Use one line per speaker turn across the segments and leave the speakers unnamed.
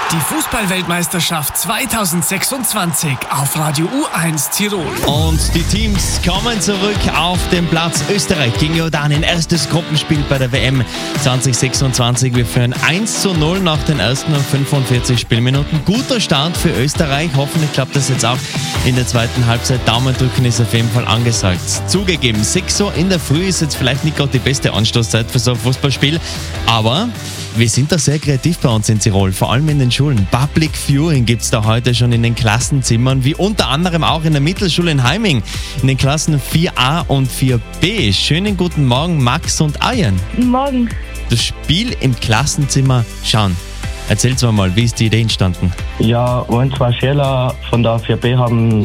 Die Fußball-Weltmeisterschaft 2026 auf Radio U1 Tirol.
Und die Teams kommen zurück auf den Platz. Österreich gegen Jordanien. Erstes Gruppenspiel bei der WM 2026. Wir führen 1:0 nach den ersten 45 Spielminuten. Guter Start für Österreich. Hoffentlich klappt das jetzt auch in der zweiten Halbzeit. Daumen drücken ist auf jeden Fall angesagt. Zugegeben, 6 Uhr in der Früh ist jetzt vielleicht nicht gerade die beste Anstoßzeit für so ein Fußballspiel. Aber wir sind da sehr kreativ bei uns in Tirol, vor allem in den Schulen. Public Viewing gibt es da heute schon in den Klassenzimmern, wie unter anderem auch in der Mittelschule in Heiming, in den Klassen 4a und 4b. Schönen guten Morgen, Max und Arjen.
Guten Morgen.
Das Spiel im Klassenzimmer schauen. Erzähl's mir mal, wie ist die Idee entstanden?
Ja, ein, zwei Schüler von der 4b haben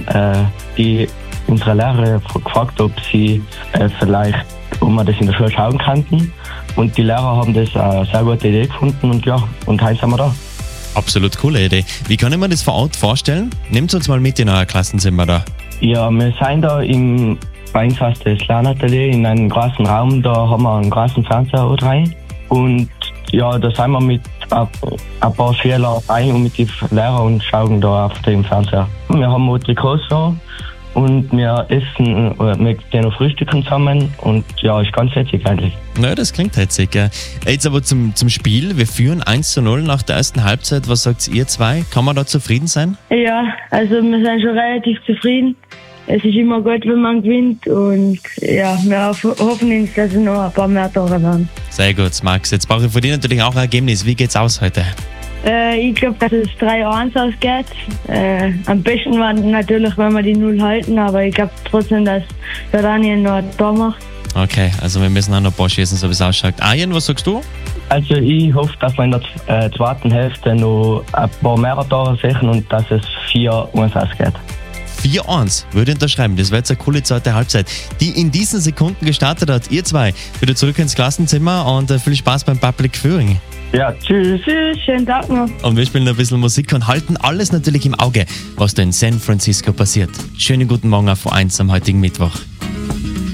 unsere Lehrer gefragt, ob wir das in der Schule schauen könnten. Und die Lehrer haben das eine sehr gute Idee gefunden und heute sind wir da.
Absolut coole Idee. Wie kann ich mir das vor Ort vorstellen? Nehmt uns mal mit in euer Klassenzimmer da.
Ja, wir sind da bei uns heißt das Lernatelier in einem großen Raum, da haben wir einen großen Fernseher rein. Und ja, da sind wir mit ein paar Schülern rein und mit den Lehrern und schauen da auf dem Fernseher. Wir haben auch Trikots so. Und wir essen, wir gehen noch frühstücken zusammen und ja, ist ganz witzig eigentlich.
Naja, das klingt witzig, ja. Jetzt aber zum Spiel. Wir führen 1:0 nach der ersten Halbzeit. Was sagt ihr zwei? Kann man da zufrieden sein?
Ja, also wir sind schon relativ zufrieden. Es ist immer gut, wenn man gewinnt und ja, wir hoffen uns, dass es noch ein paar mehr Tore werden.
Sehr gut, Max. Jetzt brauche ich von dir natürlich auch ein Ergebnis. Wie geht's aus heute?
Ich glaube, dass es 3:1 ausgeht. Am besten war natürlich, wenn wir die 0 halten, aber ich glaube trotzdem, dass Jordanien noch ein Tor macht.
Okay, also wir müssen auch noch ein paar schießen, so wie es ausschaut. Arjen, was sagst du?
Also ich hoffe, dass wir in der zweiten Hälfte noch ein paar mehr Tore sehen und dass es 4:1 ausgeht.
4:1, würde ich unterschreiben. Das wäre jetzt eine coole zweite Halbzeit, die in diesen Sekunden gestartet hat. Ihr zwei, wieder zurück ins Klassenzimmer und viel Spaß beim Public Viewing.
Ja, tschüss.
Tschüss, schönen Tag noch.
Und wir spielen ein bisschen Musik und halten alles natürlich im Auge, was da in San Francisco passiert. Schönen guten Morgen auf U1 am heutigen Mittwoch.